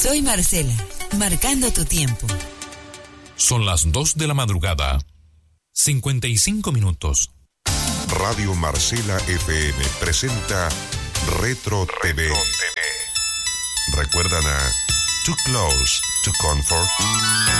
Soy Marcela, marcando tu tiempo. Son las 2 de la madrugada, 55 minutos. Radio Marcela FM presenta Retro TV. ¿Recuerdan a Too Close to Comfort?